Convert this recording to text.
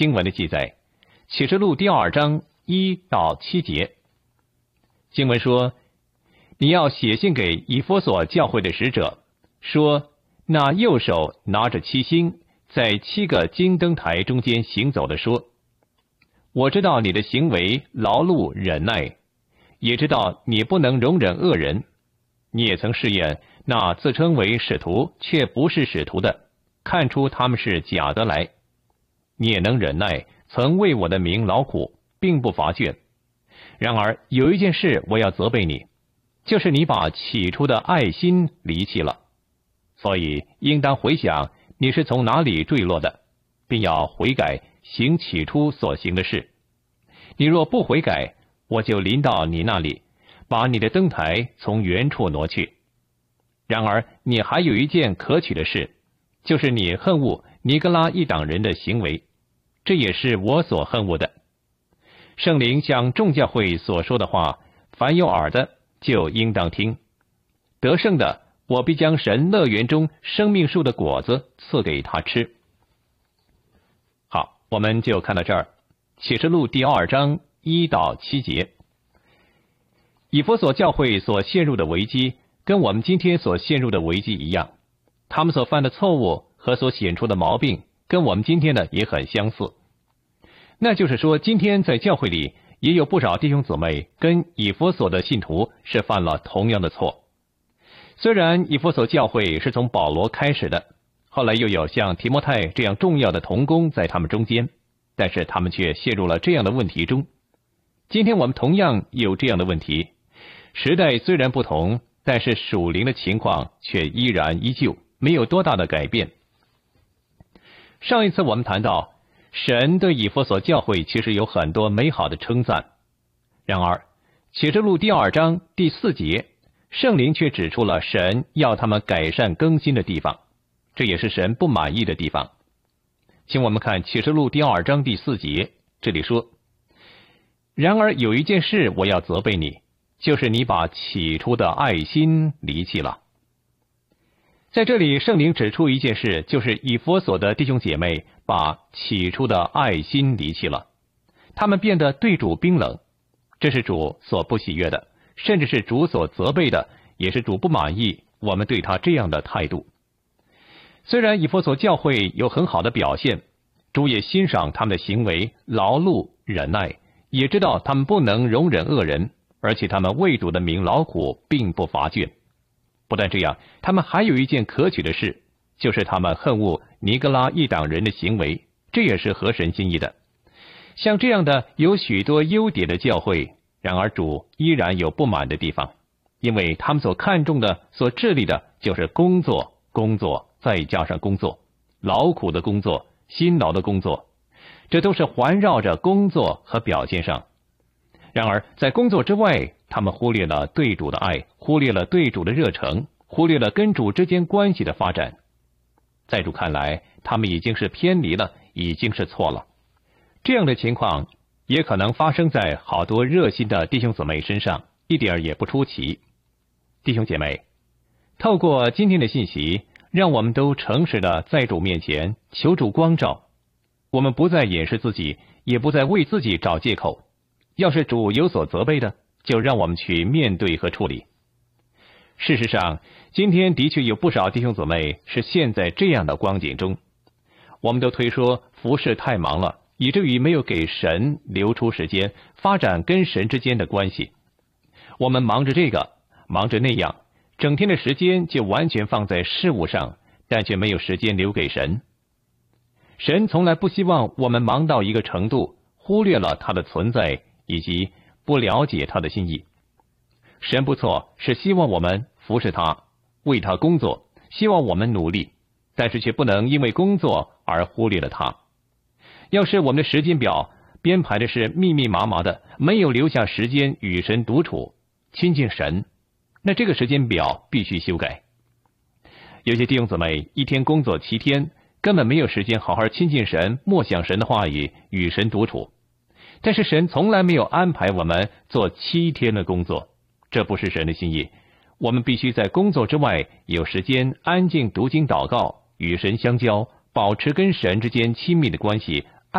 经文的记载，启示录第2章1到7节。经文说，你要写信给以弗所教会的使者，说，那右手拿着7星，在7个金灯台中间行走的说，我知道你的行为劳碌忍耐，也知道你不能容忍恶人，你也曾试验那自称为使徒却不是使徒的，看出他们是假的来。你也能忍耐，曾为我的名劳苦，并不乏倦。然而有一件事我要责备你，就是你把起初的爱心离弃了。所以应当回想你是从哪里坠落的，并要悔改，行起初所行的事。你若不悔改，我就临到你那里，把你的灯台从原处挪去。然而你还有一件可取的事，就是你恨恶尼格拉一党人的行为，这也是我所恨恶的。圣灵向众教会所说的话，凡有耳的就应当听。得胜的，我必将神乐园中生命树的果子赐给他吃。好，我们就看到这儿。启示录第2章1到7节。以弗所教会所陷入的危机，跟我们今天所陷入的危机一样，他们所犯的错误和所显出的毛病，跟我们今天的也很相似。那就是说，今天在教会里也有不少弟兄姊妹跟以弗所的信徒是犯了同样的错。虽然以弗所教会是从保罗开始的，后来又有像提摩太这样重要的同工在他们中间，但是他们却陷入了这样的问题中。今天我们同样有这样的问题，时代虽然不同，但是属灵的情况却依然依旧，没有多大的改变。上一次我们谈到，神对以弗所教会其实有很多美好的称赞。然而，启示录第2章第4节，圣灵却指出了神要他们改善更新的地方，这也是神不满意的地方。请我们看启示录第2章第4节，这里说，然而有一件事我要责备你，就是你把起初的爱心离弃了。在这里，圣灵指出一件事，就是以弗所的弟兄姐妹把起初的爱心离弃了，他们变得对主冰冷，这是主所不喜悦的，甚至是主所责备的，也是主不满意我们对他这样的态度。虽然以弗所教会有很好的表现，主也欣赏他们的行为劳碌忍耐，也知道他们不能容忍恶人，而且他们为主的名劳苦，并不乏倦。不但这样，他们还有一件可取的事，就是他们恨恶尼格拉一党人的行为，这也是合神心意的。像这样的有许多优点的教会，然而主依然有不满的地方，因为他们所看重的、所致力的就是工作，工作再加上工作，劳苦的工作，辛劳的工作，这都是环绕着工作和表现上。然而在工作之外，他们忽略了对主的爱，忽略了对主的热诚，忽略了跟主之间关系的发展。在主看来，他们已经是偏离了，已经是错了。这样的情况也可能发生在好多热心的弟兄姊妹身上，一点也不出奇。弟兄姐妹，透过今天的信息，让我们都诚实的在主面前求主光照，我们不再掩饰自己，也不再为自己找借口。要是主有所责备的，就让我们去面对和处理。事实上，今天的确有不少弟兄姊妹是陷在这样的光景中。我们都推说服事太忙了，以至于没有给神留出时间发展跟神之间的关系。我们忙着这个，忙着那样，整天的时间就完全放在事物上，但却没有时间留给神。神从来不希望我们忙到一个程度，忽略了他的存在，以及不了解他的心意。神不错，是希望我们服侍他，为他工作，希望我们努力，但是却不能因为工作而忽略了他。要是我们的时间表编排的是密密麻麻的，没有留下时间与神独处，亲近神，那这个时间表必须修改。有些弟兄姊妹一天工作7天，根本没有时间好好亲近神，默想神的话语，与神独处。但是神从来没有安排我们做7天的工作，这不是神的心意。我们必须在工作之外有时间安静读经祷告，与神相交，保持跟神之间亲密的关系，